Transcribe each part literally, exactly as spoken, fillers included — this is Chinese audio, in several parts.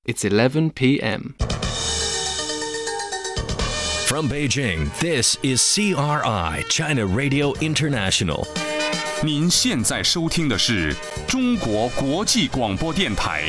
It's eleven p.m. From Beijing, this is C R I, China Radio International. 您现在收听的是中国国际广播电台。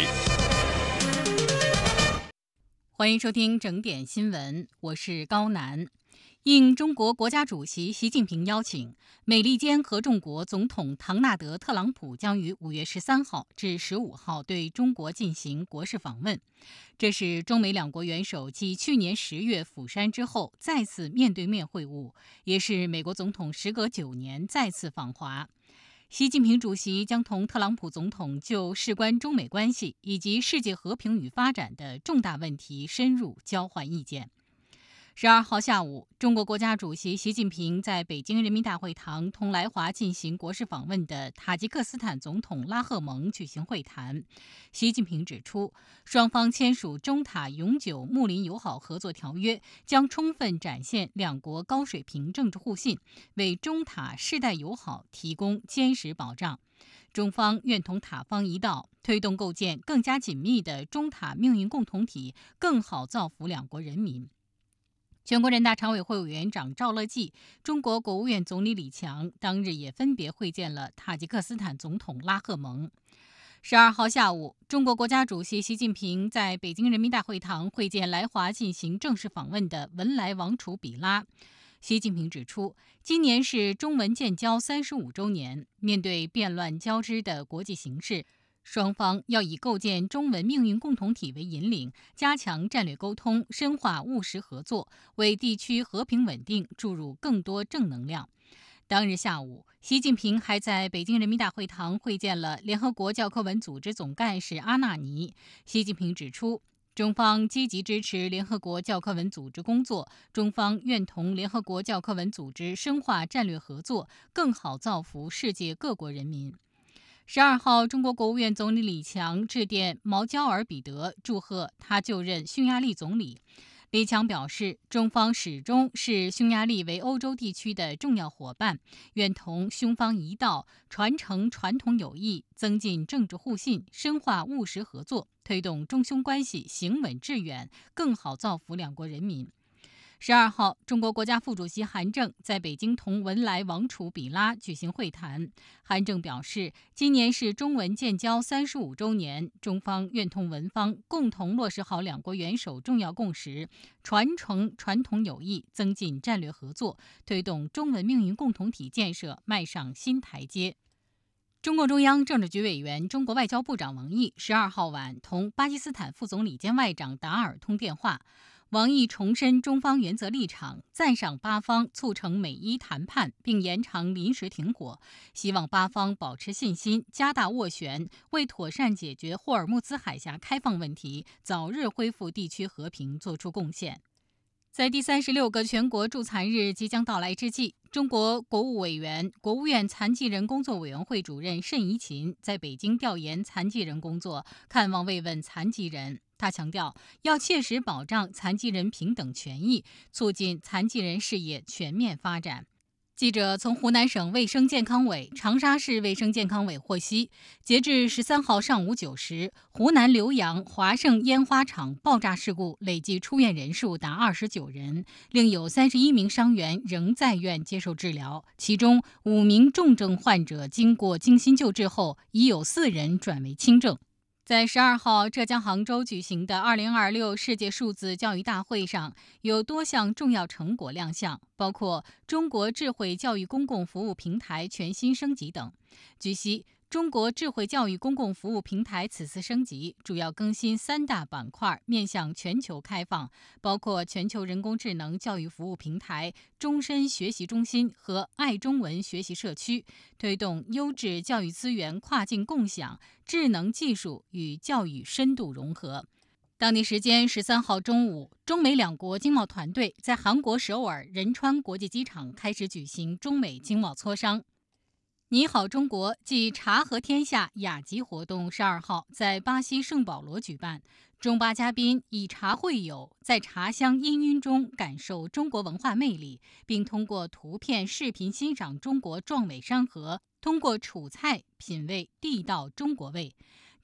欢迎收听整点新闻，我是高楠。应中国国家主席习近平邀请，美利坚合众国总统唐纳德·特朗普将于五月十三号至十五号对中国进行国事访问。这是中美两国元首继去年十月釜山之后再次面对面会晤，也是美国总统时隔九年再次访华。习近平主席将同特朗普总统就事关中美关系以及世界和平与发展的重大问题深入交换意见。十二号下午，中国国家主席习近平在北京人民大会堂同来华进行国事访问的塔吉克斯坦总统拉赫蒙举行会谈。习近平指出，双方签署中塔永久睦邻友好合作条约，将充分展现两国高水平政治互信，为中塔世代友好提供坚实保障。中方愿同塔方一道，推动构建更加紧密的中塔命运共同体，更好造福两国人民。全国人大常委会委员长赵乐际、中国国务院总理李强当日也分别会见了塔吉克斯坦总统拉赫蒙。十二号下午，中国国家主席习近平在北京人民大会堂会见来华进行正式访问的文莱王储比拉。习近平指出，今年是中文建交三十五周年，面对变乱交织的国际形势，双方要以构建中文命运共同体为引领，加强战略沟通，深化务实合作，为地区和平稳定注入更多正能量。当日下午，习近平还在北京人民大会堂会见了联合国教科文组织总干事阿纳尼。习近平指出，中方积极支持联合国教科文组织工作，中方愿同联合国教科文组织深化战略合作，更好造福世界各国人民。十二号，中国国务院总理李强致电毛焦尔彼得，祝贺他就任匈牙利总理。李强表示，中方始终视匈牙利为欧洲地区的重要伙伴，愿同匈方一道，传承传统友谊，增进政治互信，深化务实合作，推动中匈关系行稳致远，更好造福两国人民。十二号，中国国家副主席韩正在北京同文莱王储比拉举行会谈。韩正表示，今年是中文建交三十五周年，中方愿同文方共同落实好两国元首重要共识，传承传统友谊，增进战略合作，推动中文命运共同体建设迈上新台阶。中共中央政治局委员、中国外交部长王毅十二号晚同巴基斯坦副总理兼外长达尔通电话。王毅重申中方原则立场，赞赏巴方促成美伊谈判并延长临时停火，希望巴方保持信心，加大斡旋，为妥善解决霍尔木兹海峡开放问题，早日恢复地区和平作出贡献。在第三十六个全国助残日即将到来之际，中国国务委员、国务院残疾人工作委员会主任谌贻琴在北京调研残疾人工作，看望慰问残疾人。他强调，要切实保障残疾人平等权益，促进残疾人事业全面发展。记者从湖南省卫生健康委、长沙市卫生健康委获悉，截至十三号上午九时，湖南浏阳华盛烟花厂爆炸事故累计出院人数达二十九人，另有三十一名伤员仍在院接受治疗，其中五名重症患者经过精心救治后，已有四人转为轻症。在十二号浙江杭州举行的二零二六世界数字教育大会上，有多项重要成果亮相，包括中国智慧教育公共服务平台全新升级等。据悉，中国智慧教育公共服务平台此次升级主要更新三大板块，面向全球开放，包括全球人工智能教育服务平台、终身学习中心和爱中文学习社区，推动优质教育资源跨境共享，智能技术与教育深度融合。当地时间十三号中午，中美两国经贸团队在韩国首尔仁川国际机场开始举行中美经贸磋商。你好中国暨茶和天下雅集活动十二号在巴西圣保罗举办，中巴嘉宾以茶会友，在茶香氤氲中感受中国文化魅力，并通过图片、视频欣赏中国壮美山河，通过楚菜品味地道中国味。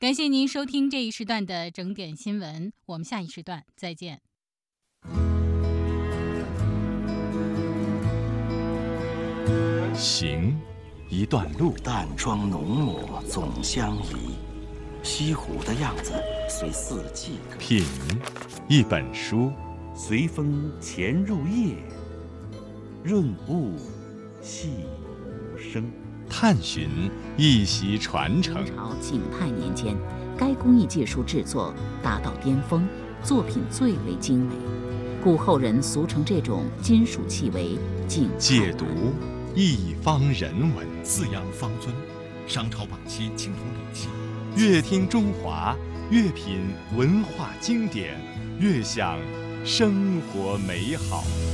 感谢您收听这一时段的整点新闻，我们下一时段再见。 行，一段路， 淡妆浓抹总相宜，西湖的样子随四季可品，一本书， 随风潜入夜，润物细无声。 探寻一席传承。 明朝景泰年间，该工艺技术制作达到巅峰，作品最为精美，故后人俗称这种金属器为景泰。 解读一方人文， 四羊方尊，商朝晚期青铜礼器。 越听中华，越品文化经典，越享生活美好。